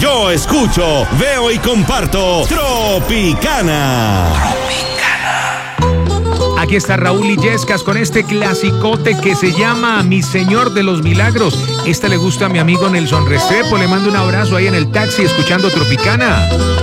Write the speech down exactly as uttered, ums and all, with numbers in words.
Yo escucho, veo y comparto Tropicana. Aquí está Raúl Illescas con este clasicote que se llama Mi Señor de los Milagros. Esta le gusta a mi amigo Nelson Restrepo. Le mando un abrazo ahí en el taxi escuchando Tropicana.